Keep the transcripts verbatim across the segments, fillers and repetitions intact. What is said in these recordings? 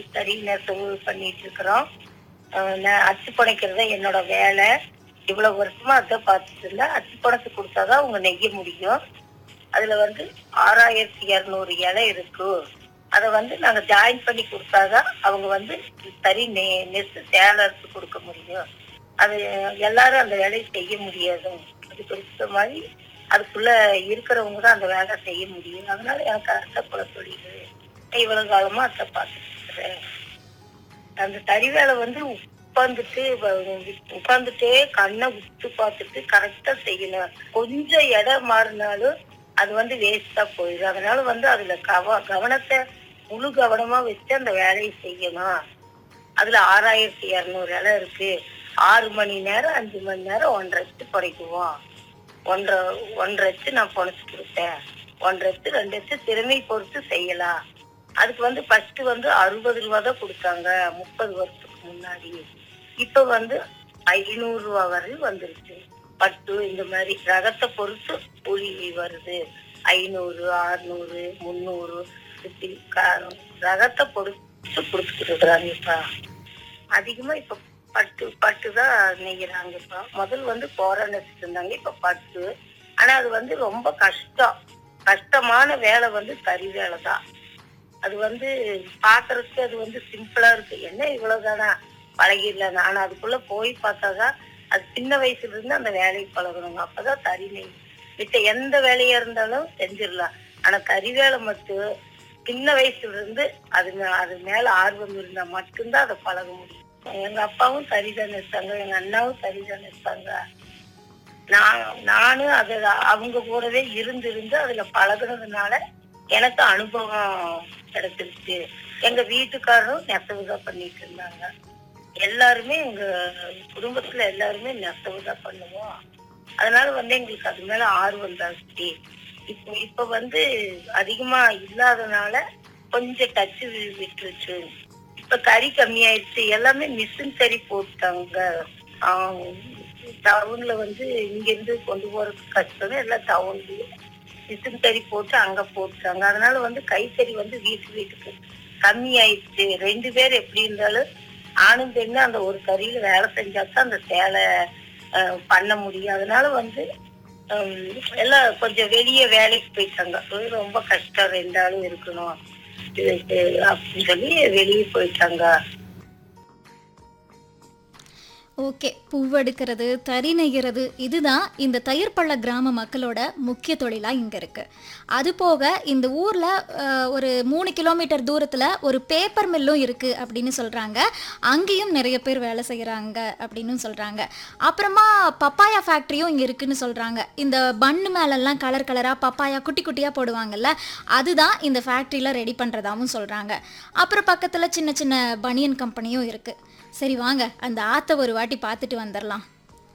தறி நெசவு பண்ணிட்டு இருக்கிறோம். அஹ் நான் அச்சு புனைக்கிறது என்னோட வேலை. இவ்வளவு வருஷமா அதை பார்த்துட்டு இருந்தா அச்சு புனைச்சு கொடுத்தாதான் அவங்க நெய்ய முடியும். அதுல வந்து ஆறாயிரத்தி இருநூறு இலை இருக்கு. அதை வந்து நாங்க ஜாயின் பண்ணி கொடுத்தாதான் அவங்க வந்து தறி நெ நெசு சேலை எடுத்து கொடுக்க முடியும். அது எல்லாரும் அந்த வேலையை செய்ய முடியாது. அது குறித்த மாதிரி அதுக்குள்ள இருக்கிறவங்க தான் அந்த வேலை செய்ய முடியும். அதனால எனக்கு அத்தை குல தொழில் இவ்வளவு காலமா அத்தை பார்த்துட்டு இருக்கிறேன். அந்த தறி வேலை வந்து உட்காந்துட்டு உட்காந்துட்டே கண்ணை உத்து பார்த்துட்டு கரெக்டா செய்யணும். கொஞ்சம் இடம் மாறினாலும் அது வந்து வேஸ்டா போயிடும். அதனால வந்து அதுல கவ கவனத்தை முழு கவனமா வச்சு அந்த வேலையை செய்யணும். அதுல ஆறாயிரத்தி இருநூறு இலை இருக்கு. ஆறு மணி நேரம் அஞ்சு மணி நேரம் ஒன்றரை அச்சு புடைக்குவோம். ஒன்றரை ஒன்றரை அச்சு நான் புனைச்சு கொடுத்தேன். ஒன்றரை அச்சு ரெண்டு அச்சு திறமை பொறுத்து செய்யலாம். அதுக்கு வந்து ஃபர்ஸ்ட் வந்து அறுபது ரூபா தான் கொடுத்தாங்க முப்பது வருஷத்துக்கு முன்னாடி. இப்ப வந்து ஐநூறு ரூபா வரை வந்துருச்சு. பட்டு இந்த மாதிரி ரகத்தை பொறுத்து கூலி வருது. ஐநூறு அறுநூறு முந்நூறு ரகத்தை பொறுத்து கொடுத்துட்டு இருக்கிறாங்க. இப்ப அதிகமா இப்ப பட்டு பட்டு தான் நெய்யறாங்க. இப்ப முதல் வந்து கோர நெசிட்டு இருந்தாங்க. இப்ப பட்டு. ஆனா அது வந்து ரொம்ப கஷ்டம். கஷ்டமான வேலை வந்து தறி வேலை தான். அது வந்து பாக்குறதுக்கு அது வந்து சிம்பிளா இருக்கு. என்ன இவ்வளவுதானா பழகிடலாம். ஆனா அதுக்குள்ள போய் பார்த்தாதான் அது சின்ன வயசுல இருந்து அந்த வேலையை பழகணுங்க. அப்பதான் தறி நெய் மித்த எந்த வேலையா இருந்தாலும் செஞ்சிடலாம். ஆனா தறி வேலை மட்டும் சின்ன வயசுல இருந்து அது அது மேல ஆர்வம் இருந்தா மட்டும்தான் அதை பழக முடியும். எங்க அப்பாவும் தறிதான் நெச்சாங்க. எங்க அண்ணாவும் தறிதான் நெச்சாங்க. நான் நானும் அது அவங்க கூடவே இருந்து இருந்து அதுல பழகுனதுனால எனக்கு அனுபவம் கிடைச்சிருச்சு. எங்க வீட்டுக்காரரும் நெசவுதான் பண்ணிட்டு இருந்தாங்க. எல்லாருமே எங்க குடும்பத்துல எல்லாருமே நெசவுதான் பண்ணுவோம். அதனால வந்து எங்களுக்கு அது மேல ஆர்வம் ஜாஸ்தி. இப்போ இப்ப வந்து அதிகமா இல்லாதனால கொஞ்சம் டச்சு விட்டுருச்சு. இப்ப தறி கம்மியாயிடுச்சு. எல்லாமே மிஷின் தறி போட்டாங்க. ஆஹ் டவுன்ல வந்து இங்க இருந்து கொண்டு போறதுக்கு கஷ்டம். எல்லாம் டவுன்லயே மிஷின் தறி போட்டு அங்க போட்டாங்க. அதனால வந்து கைத்தறி வந்து வீட்டு வீட்டுக்கு கம்மி ஆயிடுச்சு. ரெண்டு பேர் எப்படி இருந்தாலும் ஆணும் பெண்ணு அந்த ஒரு தறியில வேலை செஞ்சாதான் அந்த சேலை அஹ் பண்ண முடியும். அதனால வந்து ஹம் எல்லாம் கொஞ்சம் வெளியே வேலைக்கு போயிட்டாங்க. ரொம்ப கஷ்டம் ரெண்டு ஆளும் இருக்கணும் அப்படின்னு சொல்லி வெளியே போயிட்டாங்க. ஓகே, பூவெடுக்கிறது, தறி நெய்கிறது, இதுதான் இந்த தயிர்பள்ள கிராம மக்களோட முக்கிய தொழிலாக இங்கே இருக்குது. அது போக இந்த ஊரில் ஒரு மூணு கிலோமீட்டர் தூரத்தில் ஒரு பேப்பர் மில்லும் இருக்குது அப்படின்னு சொல்கிறாங்க. அங்கேயும் நிறைய பேர் வேலை செய்கிறாங்க அப்படின்னு சொல்கிறாங்க. அப்புறமா பப்பாயா ஃபேக்ட்ரியும் இங்கே இருக்குதுன்னு சொல்கிறாங்க. இந்த பன்னு மேலெல்லாம் கலர் கலராக பப்பாயா குட்டி குட்டியாக போடுவாங்கல்ல, அதுதான் இந்த ஃபேக்ட்ரியில் ரெடி பண்ணுறதாகவும் சொல்கிறாங்க. அப்புறம் பக்கத்தில் சின்ன சின்ன பனியன் கம்பெனியும் இருக்குது. சரி வாங்க அந்த ஆற்றை ஒரு வாட்டி பார்த்துட்டு வந்துடலாம்.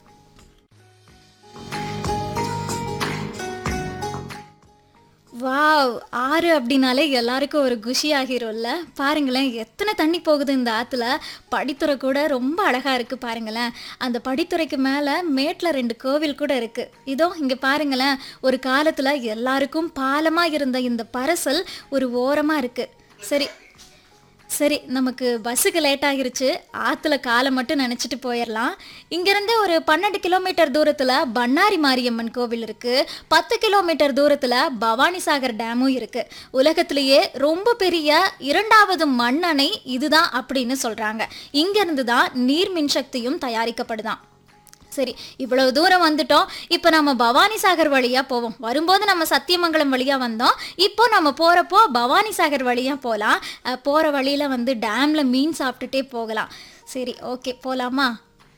வாவ், ஆறு அப்படின்னாலே எல்லாருக்கும் ஒரு குஷி ஆகிரும்ல. பாருங்களேன் எத்தனை தண்ணி போகுது இந்த ஆற்றுல. படித்துறை கூட ரொம்ப அழகாக இருக்குது பாருங்களேன். அந்த படித்துறைக்கு மேலே மேட்டில் ரெண்டு கோவில் கூட இருக்குது. இதோ இங்கே பாருங்களேன், ஒரு காலத்தில் எல்லாருக்கும் பாலமாக இருந்த இந்த பரசல் ஒரு ஓரமாக இருக்குது. சரி சரி நமக்கு பஸ்ஸுக்கு லேட் ஆகிருச்சு. ஆற்றுல காலை மட்டும் நினச்சிட்டு போயிடலாம். இங்கேருந்து ஒரு பன்னெண்டு கிலோமீட்டர் தூரத்தில் பண்ணாரி மாரியம்மன் கோவில் இருக்குது. பத்து கிலோமீட்டர் தூரத்தில் பவானிசாகர் டேமும் இருக்குது. உலகத்திலேயே ரொம்ப பெரிய இரண்டாவது மண் அணை இதுதான் அப்படின்னு சொல்கிறாங்க. இங்கேருந்து தான் நீர் மின்சக்தியும் தயாரிக்கப்படுதான். சரி, இவ்வளவு தூரம் வந்துட்டோம். இப்போ நம்ம பவானிசாகர் வழியாக போவோம். வரும்போது நம்ம சத்தியமங்கலம் வழியாக வந்தோம். இப்போ நம்ம போகிறப்போ பவானிசாகர் வழியாக போகலாம். போகிற வழியில் வந்து டேமில் மீன் சாப்பிட்டுட்டே போகலாம். சரி, ஓகே, போகலாமா?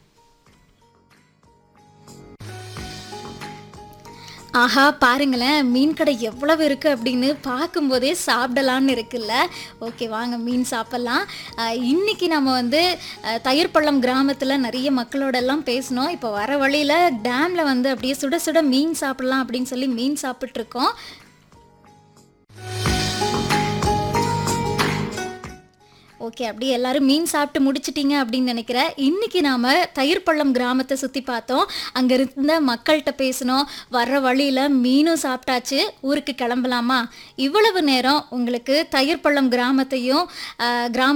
ஆஹா, பாருங்களேன் மீன் கடை எவ்வளவு இருக்குது அப்படின்னு பார்க்கும்போதே சாப்பிடலான்னு இருக்குல்ல. ஓகே, வாங்க மீன் சாப்பிட்லாம். இன்றைக்கி நம்ம வந்து தயிர்பள்ளம் கிராமத்தில் நிறைய மக்களோடெல்லாம் பேசினோம். இப்போ வர வழியில் டேமில் வந்து அப்படியே சுட சுட மீன் சாப்பிட்லாம் அப்படின்னு சொல்லி மீன் சாப்பிட்ருக்கோம். ஓகே, அப்படியே எல்லாரும் மீன் சாப்பிட்டு முடிச்சிட்டிங்க அப்படின்னு நினைக்கிறேன். இன்றைக்கி நாம் தயிர்பள்ளம் கிராமத்தை சுற்றி பார்த்தோம். அங்கே இருந்த மக்கள்கிட்ட பேசினோம். வர்ற வழியில் மீனும் சாப்பிட்டாச்சு. ஊருக்கு கிளம்பலாமா? இவ்வளவு நேரம் உங்களுக்கு தயிர்பள்ளம் கிராமத்தையும் கிராம